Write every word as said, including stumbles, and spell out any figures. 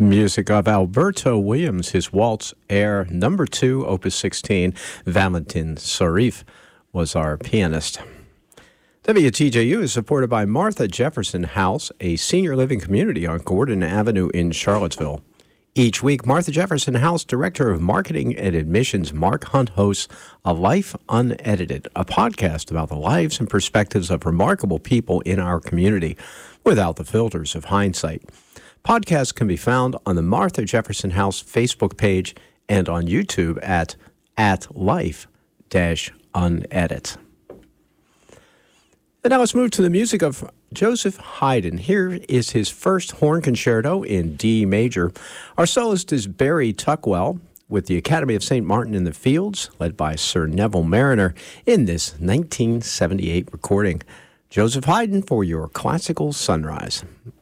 Music of Alberto Williams, his waltz Air number two, opus sixteen. Valentin Sorif was our pianist. W T J U is supported by Martha Jefferson House, a senior living community on Gordon Avenue in Charlottesville. Each week, Martha Jefferson House Director of Marketing and Admissions Mark Hunt hosts A Life Unedited, a podcast about the lives and perspectives of remarkable people in our community without the filters of hindsight. Podcasts can be found on the Martha Jefferson House Facebook page and on YouTube at at life dash unedit. And now let's move to the music of Joseph Haydn. Here is his first horn concerto in D major. Our soloist is Barry Tuckwell with the Academy of Saint Martin in the Fields, led by Sir Neville Mariner in this nineteen seventy-eight recording. Joseph Haydn for your Classical Sunrise.